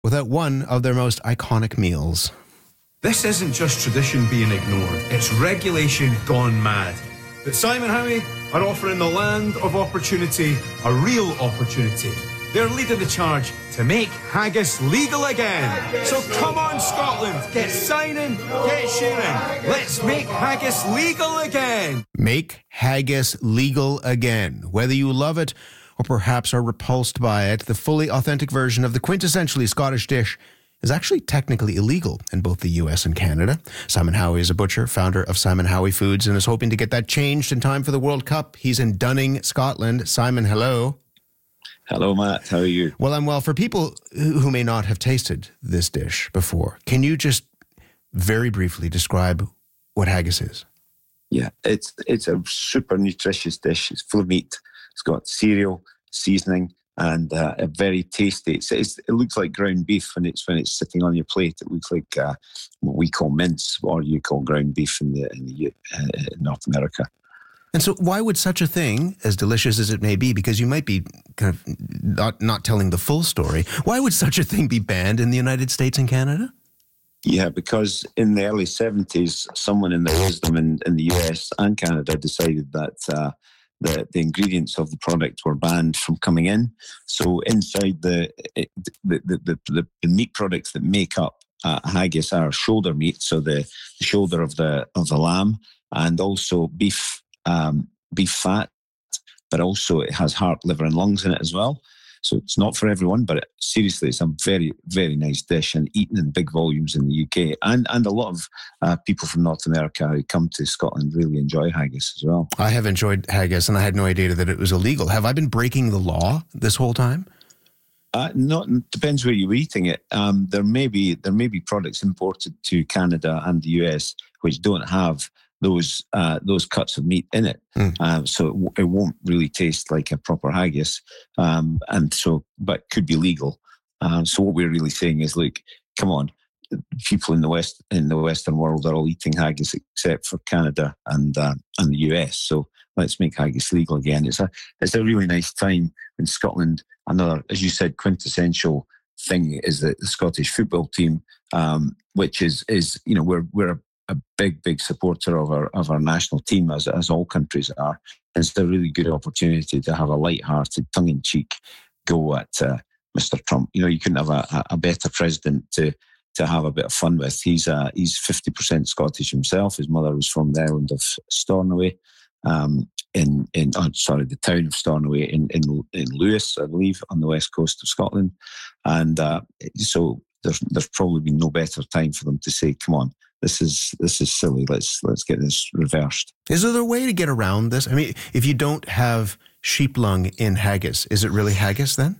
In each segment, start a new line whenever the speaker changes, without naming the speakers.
without one of their most iconic meals.
This isn't just tradition being ignored, it's regulation gone mad. But Simon Howie are offering the land of opportunity a real opportunity. They're leading the charge to make haggis legal again. So come on, Scotland, get signing, get sharing. Let's make haggis legal again.
Make haggis legal again. Whether you love it or perhaps are repulsed by it, the fully authentic version of the quintessentially Scottish dish is actually technically illegal in both the US and Canada. Simon Howie is a butcher, founder of Simon Howie Foods, and is hoping to get that changed in time for the World Cup. He's in Dunning, Scotland. Simon, hello.
Hello, Matt. How are you?
Well, I'm well. For people who may not have tasted this dish before, can you just very briefly describe what haggis is?
Yeah, it's a super nutritious dish. It's full of meat. It's got cereal, seasoning, and a very tasty. It looks like ground beef when it's sitting on your plate. It looks like what we call mince, or you call ground beef in North America.
And so, why would such a thing, as delicious as it may be, because you might be kind of not telling the full story, why would such a thing be banned in the United States and Canada?
Yeah, because in the early 70s, someone in their wisdom in the US and Canada decided that the ingredients of the product were banned from coming in. So inside the meat products that make up haggis are shoulder meat, so the shoulder of the lamb, and also beef fat, but also it has heart, liver, and lungs in it as well. So it's not for everyone, but seriously, it's a very, very nice dish and eaten in big volumes in the UK. And a lot of people from North America who come to Scotland really enjoy haggis as well.
I have enjoyed haggis, and I had no idea that it was illegal. Have I been breaking the law this whole time?
Depends where you're eating it. There may be products imported to Canada and the US which don't have those cuts of meat in it, so it won't really taste like a proper haggis, but could be legal. So what we're really saying is, look, come on, people in the Western world are all eating haggis except for Canada and the US. So let's make haggis legal again. It's a really nice time in Scotland. Another, as you said, quintessential thing is the Scottish football team, which is we're a big supporter of our national team, as all countries are. And it's a really good opportunity to have a light-hearted, tongue-in-cheek go at Mr. Trump. You couldn't have a better president to have a bit of fun with. He's 50% Scottish himself. His mother was from the island of Stornoway, the town of Stornoway in Lewis, I believe, on the west coast of Scotland. And so there's probably been no better time for them to say, come on, this is silly. Let's get this reversed.
Is there a way to get around this? I mean, if you don't have sheep lung in haggis, is it really haggis then?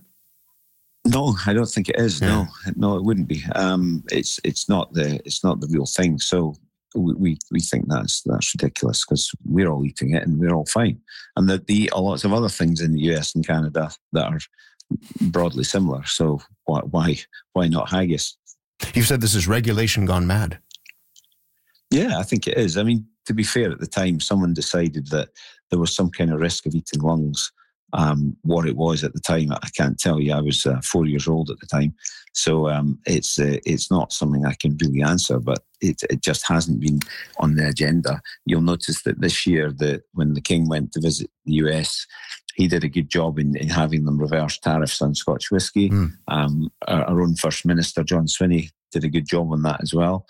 No, I don't think it is. Yeah. No, it wouldn't be. It's not the real thing. So we think that's ridiculous, because we're all eating it and we're all fine. And that they eat lots of other things in the US and Canada that are broadly similar. So why not haggis?
You've said this is regulation gone mad.
Yeah, I think it is. I mean, to be fair, at the time, someone decided that there was some kind of risk of eating lungs. What it was at the time, I can't tell you. I was 4 years old at the time. So it's not something I can really answer, but it just hasn't been on the agenda. You'll notice that this year, when the King went to visit the US, he did a good job in having them reverse tariffs on Scotch whisky. Our own First Minister, John Swinney, did a good job on that as well.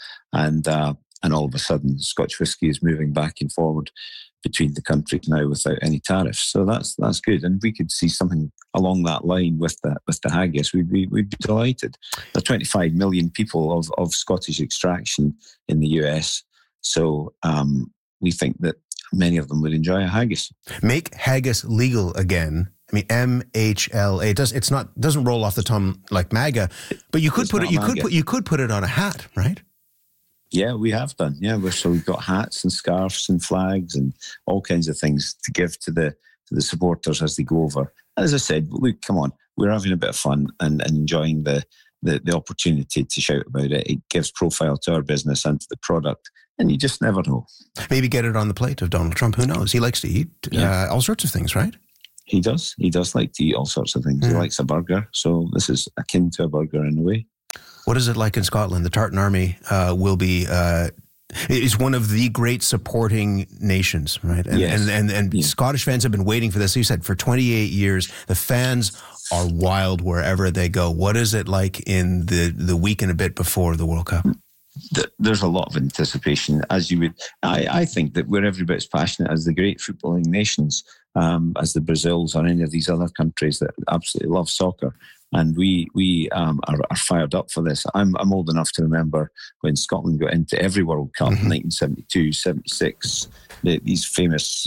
And all of a sudden, Scotch whisky is moving back and forward between the countries now without any tariffs. So that's good. And we could see something along that line with the haggis. We'd be delighted. There are 25 million people of Scottish extraction in the US. So we think that many of them would enjoy a haggis.
Make haggis legal again. I mean, MHLA. It doesn't roll off the tongue like MAGA, but you could put it on a hat, right?
Yeah, we have done. Yeah, so we've got hats and scarves and flags and all kinds of things to give to the supporters as they go over. As I said, look, come on, we're having a bit of fun and enjoying the opportunity to shout about it. It gives profile to our business and to the product, and you just never know. Maybe
get it on the plate of Donald Trump. Who knows? He likes to eat all sorts of things, right?
He does. He does like to eat all sorts of things. He likes a burger, so this is akin to a burger in a way.
What is it like in Scotland? The Tartan Army will be... is one of the great supporting nations, right? And,
yes.
and Scottish fans have been waiting for this. You said for 28 years, the fans are wild wherever they go. What is it like in the week and a bit before the World Cup?
There's a lot of anticipation, as you would. I think that we're every bit as passionate as the great footballing nations, as the Brazils or any of these other countries that absolutely love soccer. And we are fired up for this. I'm old enough to remember when Scotland got into every World Cup, 1972, 76, these famous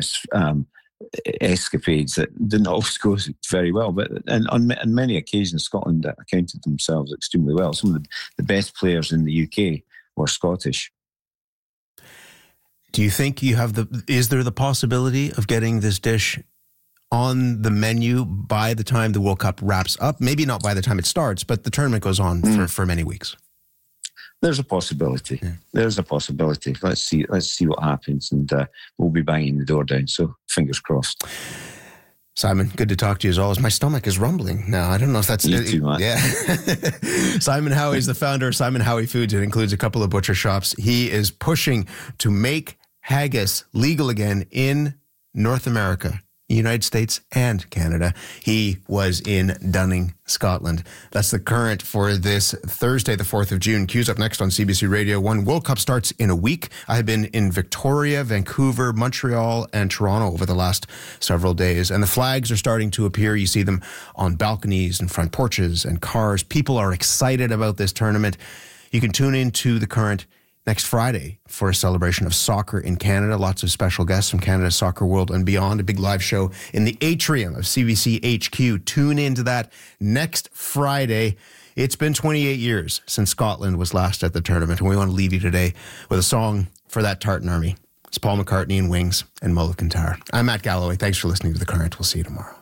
escapades that didn't always go very well. But on many occasions, Scotland accounted themselves extremely well. Some of the best players in the UK were Scottish.
Do you think you have is there the possibility of getting this dish on the menu by the time the World Cup wraps up? Maybe not by the time it starts, but the tournament goes on for many weeks.
There's a possibility. Yeah. There's a possibility. Let's see what happens, and we'll be banging the door down. So fingers crossed.
Simon, good to talk to you as always. My stomach is rumbling now. I don't know if that's...
You too, man.
Yeah. Simon Howie is the founder of Simon Howie Foods. It includes a couple of butcher shops. He is pushing to make haggis legal again in North America, United States and Canada. He was in Dunning, Scotland. That's the current for this Thursday, the 4th of June. Cue's up next on CBC Radio 1. World Cup starts in a week. I have been in Victoria, Vancouver, Montreal, and Toronto over the last several days. And the flags are starting to appear. You see them on balconies and front porches and cars. People are excited about this tournament. You can tune into the current next Friday for a celebration of soccer in Canada. Lots of special guests from Canada's soccer world and beyond. A big live show in the atrium of CBC HQ. Tune into that next Friday. It's been 28 years since Scotland was last at the tournament, and we want to leave you today with a song for that Tartan Army. It's Paul McCartney and Wings and Mull of Kintyre. I'm Matt Galloway. Thanks for listening to The Current. We'll see you tomorrow.